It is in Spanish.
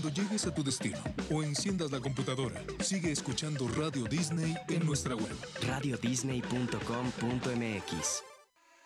Cuando llegues a tu destino o enciendas la computadora, sigue escuchando Radio Disney en nuestra web. radiodisney.com.mx